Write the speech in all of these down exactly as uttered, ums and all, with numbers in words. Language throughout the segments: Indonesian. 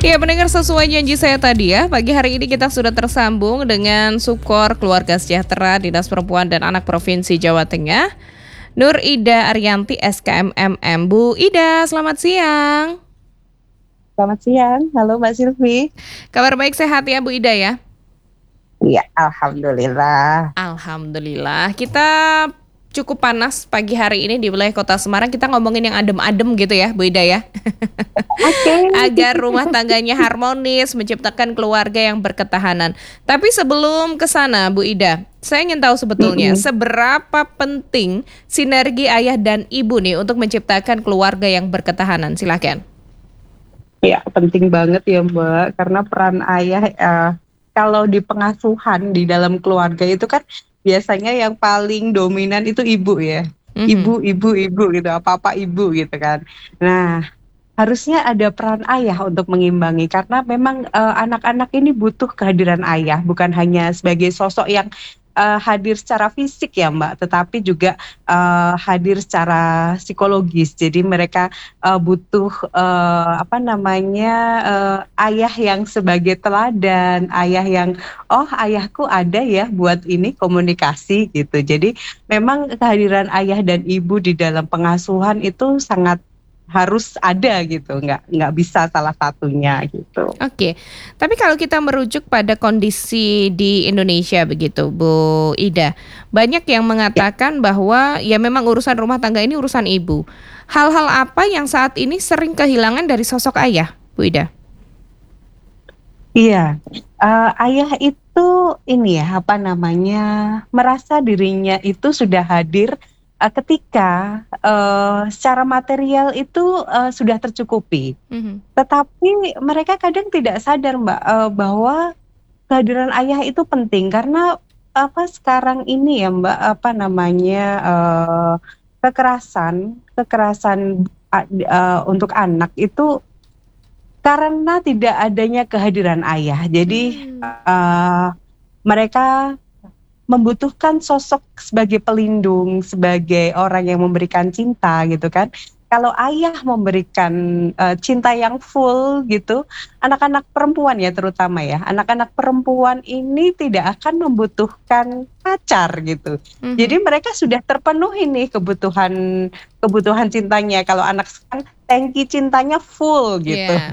Ya, pendengar, sesuai janji saya tadi ya, pagi hari ini kita sudah tersambung dengan Sukor Keluarga Sejahtera Dinas Perempuan dan Anak Provinsi Jawa Tengah, Nur Ida Ariyanti S K M M M. Bu Ida, selamat siang. Selamat siang, halo Mbak Silvi. Kabar baik, sehat ya Bu Ida ya? Iya, alhamdulillah. Alhamdulillah. Kita cukup panas pagi hari ini di wilayah Kota Semarang. Kita ngomongin yang adem-adem gitu ya, Bu Ida ya. Oke. Agar rumah tangganya harmonis, menciptakan keluarga yang berketahanan. Tapi sebelum ke sana, Bu Ida, saya ingin tahu sebetulnya Mm-mm. seberapa penting sinergi ayah dan ibu nih untuk menciptakan keluarga yang berketahanan. Silakan. Ya, penting banget ya Mbak, karena peran ayah eh, kalau di pengasuhan di dalam keluarga itu kan biasanya yang paling dominan itu ibu ya. Mhm. Ibu, ibu, ibu gitu, apa-apa ibu gitu kan. Nah, harusnya ada peran ayah untuk mengimbangi karena memang eh, anak-anak ini butuh kehadiran ayah, bukan hanya sebagai sosok yang eh, hadir secara fisik ya Mbak, tetapi juga eh, hadir secara psikologis. Jadi mereka eh, butuh eh, apa namanya eh, ayah yang sebagai teladan, ayah yang oh ayahku ada ya buat ini komunikasi gitu. Jadi memang kehadiran ayah dan ibu di dalam pengasuhan itu sangat harus ada gitu, nggak nggak bisa salah satunya gitu. Oke, tapi kalau kita merujuk pada kondisi di Indonesia begitu, Bu Ida, banyak yang Ya, mengatakan bahwa ya memang urusan rumah tangga ini urusan ibu. Hal-hal apa yang saat ini sering kehilangan dari sosok ayah, Bu Ida? iya. Eh, ayah itu ini ya apa namanya merasa dirinya itu sudah hadir eh, ketika eh, secara material itu eh, sudah tercukupi. Mhm. Tetapi mereka kadang tidak sadar Mbak eh, bahwa kehadiran ayah itu penting karena apa sekarang ini ya Mbak apa namanya eh, kekerasan kekerasan a- eh, untuk anak itu karena tidak adanya kehadiran ayah. Jadi Hmm. eh, mereka membutuhkan sosok sebagai pelindung, sebagai orang yang memberikan cinta gitu kan. Kalau ayah memberikan eh, cinta yang full gitu, anak-anak perempuan ya terutama ya, anak-anak perempuan ini tidak akan membutuhkan pacar gitu. Mhm. Jadi mereka sudah terpenuhi nih kebutuhan kebutuhan cintanya. Kalau anak sekarang tangki cintanya full gitu. Iya.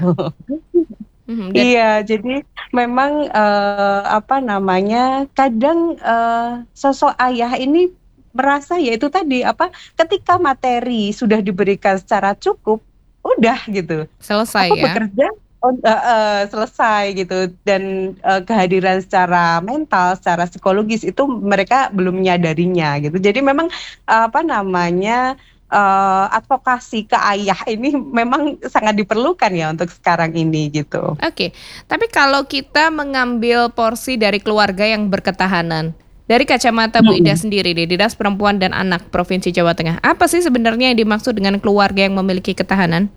Mhm, dan Iya, jadi memang eh, apa namanya, kadang eh, sosok ayah ini merasa ya itu tadi apa, ketika materi sudah diberikan secara cukup, udah gitu. selesai Aku ya. bekerja oh, eh, eh, selesai gitu dan eh, kehadiran secara mental, secara psikologis itu mereka belum menyadarinya gitu. Jadi memang eh, apa namanya eh, advokasi ke ayah ini memang sangat diperlukan ya untuk sekarang ini gitu. Oke, tapi kalau kita mengambil porsi dari keluarga yang berketahanan, dari kacamata Bu Ida Mhm, sendiri di Dinas Perempuan dan Anak Provinsi Jawa Tengah, apa sih sebenarnya yang dimaksud dengan keluarga yang memiliki ketahanan?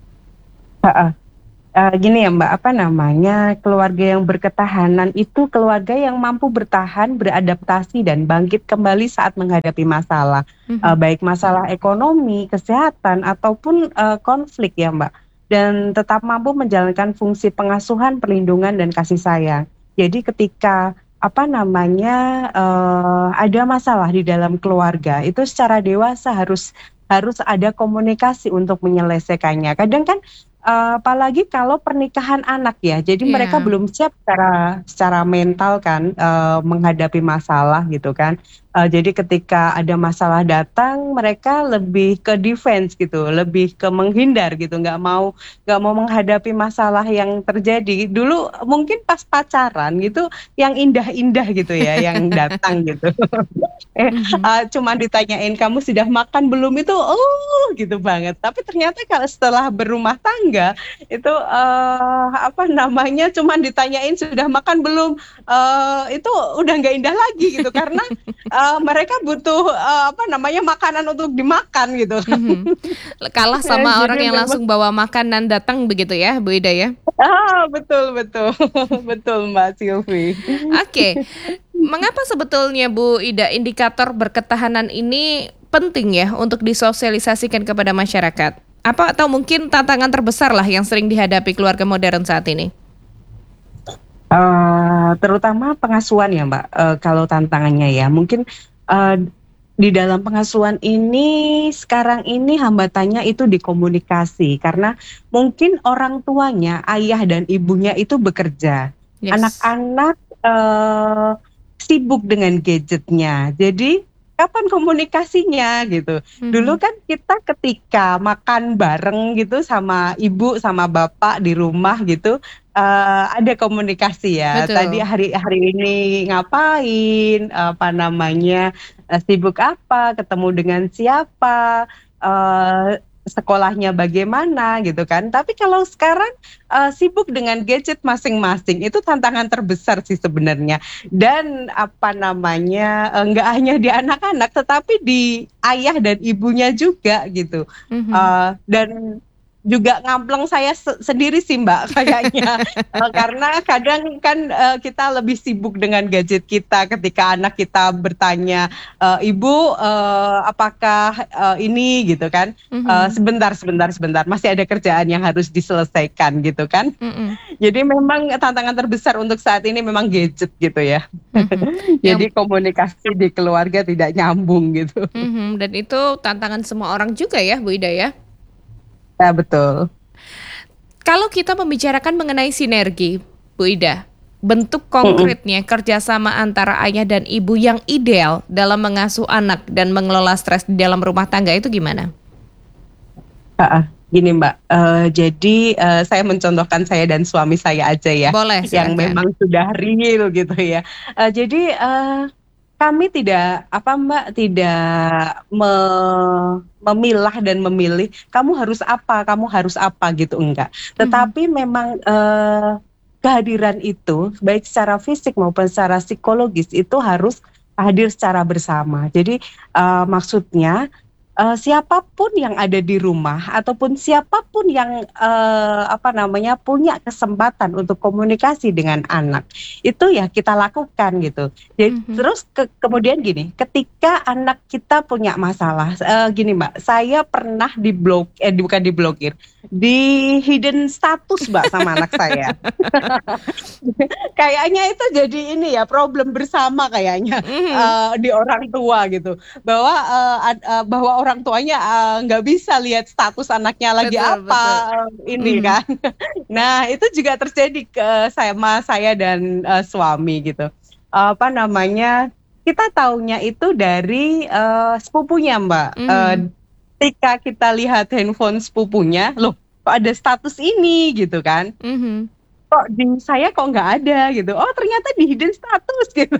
heeh. Eee, gini ya Mbak, apa namanya, keluarga yang berketahanan itu keluarga yang mampu bertahan, beradaptasi, dan bangkit kembali saat menghadapi masalah, eee, Mhm. baik masalah ekonomi, kesehatan, ataupun, eee, konflik ya Mbak, dan tetap mampu menjalankan fungsi pengasuhan, perlindungan, dan kasih sayang. Jadi ketika, apa namanya, eee, ada masalah di dalam keluarga, itu secara dewasa harus harus ada komunikasi untuk menyelesaikannya. Kadang kan Eee, apalagi kalau pernikahan anak ya, jadi mereka Iya. belum siap secara secara mental kan, eee, menghadapi masalah gitu kan. Eee, jadi ketika ada masalah datang, mereka lebih ke defense gitu, lebih ke menghindar gitu, nggak mau nggak mau menghadapi masalah yang terjadi. Dulu mungkin pas pacaran gitu, yang indah-indah gitu ya, yang datang gitu. Eh, Mhm. eee, cuman ditanyain, "Kamu sudah makan belum?" Itu, oh gitu banget. Tapi ternyata kalau setelah berumah tangga, itu, eee, apa namanya, cuman ditanyain, "Sudah makan belum?" Eee, itu udah nggak indah lagi gitu, karena, eee, mereka butuh, eee, apa namanya, makanan untuk dimakan gitu kan. Mhm. Kalah Eh, sama jadi orang yang memang langsung bawa makanan datang begitu ya, Bu Ida ya? ah, betul betul. Betul, Mbak Silvi. Oke, mengapa sebetulnya Bu Ida indikator berketahanan ini penting ya untuk disosialisasikan kepada masyarakat? Apa atau mungkin tantangan terbesar lah yang sering dihadapi keluarga modern saat ini? Eee, terutama pengasuhan ya, Mbak, eee, kalau tantangannya ya mungkin, eee, di dalam pengasuhan ini sekarang ini hambatannya itu di komunikasi karena mungkin orang tuanya, ayah dan ibunya itu bekerja. Yes. Anak-anak, eee, sibuk dengan gadgetnya. Jadi kapan komunikasinya gitu. Dulu Mhm. kan kita ketika makan bareng gitu sama ibu, sama bapak di rumah gitu, eee, ada komunikasi ya. Tadi Betul. hari hari ini ngapain, apa namanya, eee, sibuk apa, ketemu dengan siapa, eee, sekolahnya bagaimana gitu kan. Tapi kalau sekarang, eee, sibuk dengan gadget masing-masing, itu tantangan terbesar sih sebenarnya. Dan apa namanya, eee, nggak hanya di anak-anak tetapi di ayah dan ibunya juga gitu. Mhm. Eee, dan juga ngampleng saya se sendiri sih, Mbak, kayaknya. Eee, karena kadang kan, eee, kita lebih sibuk dengan gadget kita ketika anak kita bertanya, eee, "Ibu, eee, apakah, eee, ini?" Gitu kan. Eee, Mhm. "Sebentar sebentar sebentar, masih ada kerjaan yang harus diselesaikan," gitu kan. Mhm. Jadi memang tantangan terbesar untuk saat ini memang gadget gitu ya. Mhm. Yang Jadi komunikasi di keluarga tidak nyambung gitu. Mhm, dan itu tantangan semua orang juga ya, Bu Ida ya? Ya betul. Kalau kita membicarakan mengenai sinergi, Bu Ida, bentuk Mhm. konkretnya kerjasama antara ayah dan ibu yang ideal dalam mengasuh anak dan mengelola stres di dalam rumah tangga itu gimana? Heeh, gini Mbak, eee, jadi, eee, saya mencontohkan saya dan suami saya aja ya, Boleh, yang silahkan. memang sudah real gitu ya. Eee, jadi, eee, kami tidak apa Mbak, tidak me memilah dan memilih, "Kamu harus apa kamu harus apa," gitu, enggak. Mhm. Tetapi memang, eee, kehadiran itu baik secara fisik maupun secara psikologis itu harus hadir secara bersama. Jadi, eee, maksudnya, eee, siapa pun yang ada di rumah ataupun siapa pun yang, eee, apa namanya, punya kesempatan untuk komunikasi dengan anak, itu ya kita lakukan gitu. Jad Mhm. terus ke kemudian gini, ketika anak kita punya masalah, eee, gini Mbak, saya pernah diblok eh bukan diblokir, di-hidden status Mbak sama anak saya. Kayaknya itu jadi ini ya, problem bersama kayaknya, Mhm. eee, di orang tua gitu. Bahwa, eee, ad eee, bahwa orang tuanya, eee, nggak bisa lihat status anaknya lagi Betul apa, betul. eee, ini Mhm. kan. Nah, itu juga terjadi ke sama saya dan, eee, suami gitu. Apa namanya, kita taunya itu dari, eee, sepupunya Mbak, eee, Mhm. ketika kita lihat handphone sepupunya, "Loh kok ada status ini?" Gitu kan. Mhm. "Kok di saya kok nggak ada?" Gitu, "Oh ternyata di-hidden status," gitu.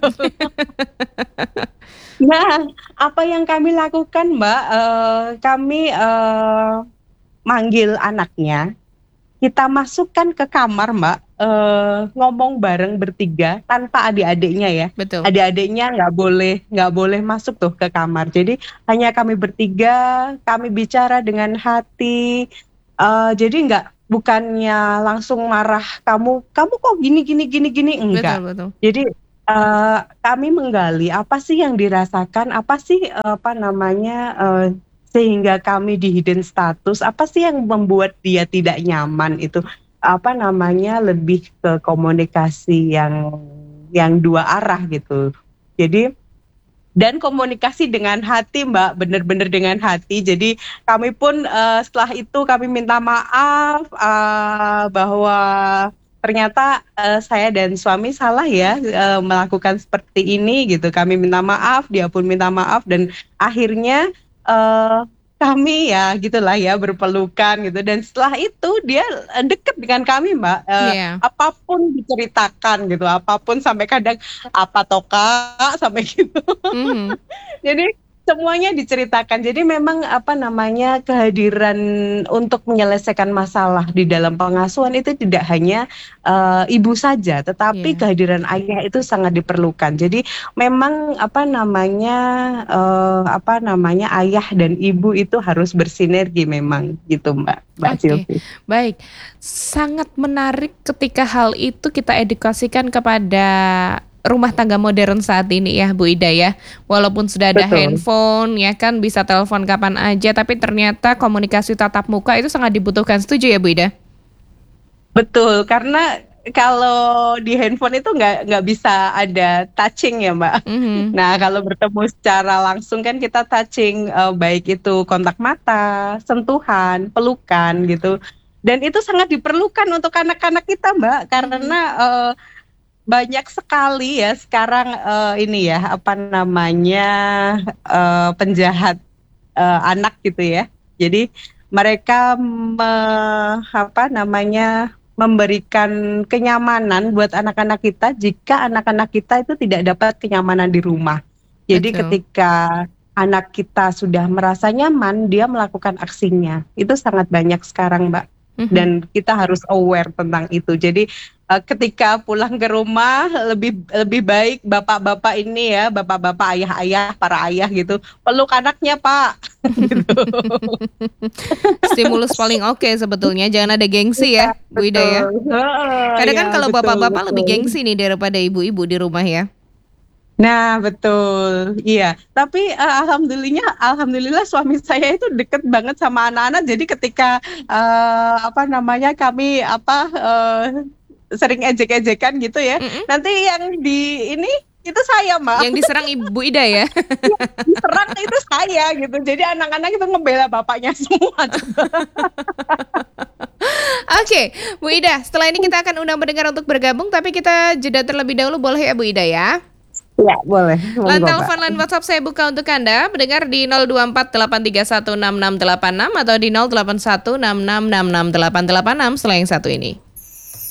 Nah, apa yang kami lakukan Mbak, eee, kami, eee, manggil anaknya, kita masukkan ke kamar Mbak, eee, ngomong bareng bertiga tanpa adik-adiknya ya. Betul. Adik-adiknya nggak boleh nggak boleh masuk tuh ke kamar. Jadi hanya kami bertiga, kami bicara dengan hati, eee, jadi nggak bukannya langsung marah, "Kamu kamu kok gini gini gini gini," enggak. Betul betul. Jadi, eee, kami menggali apa sih yang dirasakan, apa sih, eee, apa namanya, eee, sehingga kami di-hidden status, apa sih yang membuat dia tidak nyaman itu, apa namanya, lebih ke komunikasi yang yang dua arah gitu. Jadi dan komunikasi dengan hati Mbak, bener-bener dengan hati. Jadi kami pun, eee, setelah itu kami minta maaf, eee, bahwa ternyata, eee, saya dan suami salah ya, eee, melakukan seperti ini gitu. Kami minta maaf, dia pun minta maaf dan akhirnya, eee, kami ya gitulah ya berpelukan gitu dan setelah itu dia, eee, deket dengan kami Mbak, eee, Iya. apa pun diceritakan gitu, apa pun sampai kadang, "Apa toh Kak?" Sampai gitu. Mhm. Jadi semuanya diceritakan. Jadi memang apa namanya, kehadiran untuk menyelesaikan masalah di dalam pengasuhan itu tidak hanya, eee, ibu saja, tetapi Iya. kehadiran ayah itu sangat diperlukan. Jadi memang apa namanya, eee, apa namanya, ayah dan ibu itu harus bersinergi memang gitu Mbak Mbak Oke, Silvi. baik. Sangat menarik ketika hal itu kita edukasikan kepada, rumah tangga modern saat ini ya Bu Ida ya. Walaupun sudah ada Betul. handphone ya kan, bisa telepon kapan aja, tapi ternyata komunikasi tatap muka itu sangat dibutuhkan. Setuju ya Bu Ida? Betul, karena kalau di handphone itu nggak nggak bisa ada touching ya Mbak. Mhm. Nah kalau bertemu secara langsung kan kita touching, eee, baik itu kontak mata, sentuhan, pelukan gitu. Dan itu sangat diperlukan untuk anak-anak kita Mbak, Mhm. karena, eee, banyak sekali ya sekarang, eee, ini ya, apa namanya, eee, penjahat, eee, anak gitu ya. Jadi mereka me apa namanya, memberikan kenyamanan buat anak-anak kita jika anak-anak kita itu tidak dapat kenyamanan di rumah. Jadi Betul. ketika anak kita sudah merasa nyaman, dia melakukan aksinya. Itu sangat banyak sekarang, Mbak, Mhm. dan kita harus aware tentang itu. Jadi, eee, ketika pulang ke rumah lebih lebih baik bapak-bapak ini ya, bapak-bapak, ayah-ayah, para ayah gitu, peluk anaknya, Pak, gitu. Stimulus paling oke sebetulnya, jangan ada gengsi Iya, ya, Bu Ida ya. betul. Heeh, Kadang iya, kan kalau betul bapak-bapak lebih betul. gengsi nih daripada ibu-ibu di rumah ya. Nah, betul, iya. Tapi, eee, alhamdulillahnya alhamdulillah suami saya itu deket banget sama anak-anak, jadi ketika, eee, apa namanya, kami apa, eee, sering ejek-ejekan gitu ya, Mhm. nanti yang di ini, itu saya, Mbak. Yang diserang Ibu Ida ya? Iya, diserang itu saya gitu, jadi anak-anak itu ngebela bapaknya semua coba. Oke, Bu Ida, setelah ini kita akan undang pendengar untuk bergabung, tapi kita jeda terlebih dahulu boleh ya Bu Ida ya? Iya, boleh, Line monggo, Mbak. telepon, line WhatsApp saya buka untuk Anda, pendengar di nol dua empat delapan tiga satu enam enam delapan enam atau di nol delapan satu enam enam enam enam delapan delapan enam setelah yang satu ini.